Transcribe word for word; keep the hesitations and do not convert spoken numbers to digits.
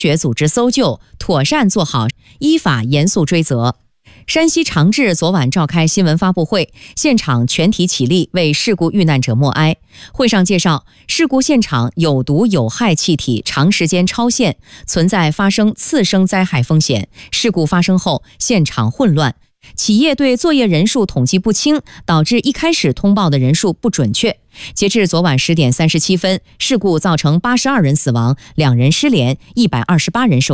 决组织搜救，妥善做好，依法严肃追责。山西长治昨晚召开新闻发布会，现场全体起立为事故遇难者默哀。会上介绍，事故现场有毒有害气体长时间超限，存在发生次生灾害风险。事故发生后，现场混乱，企业对作业人数统计不清，导致一开始通报的人数不准确。截至昨晚十点三十七分，事故造成八十二人死亡，两人失联，一百二十八人受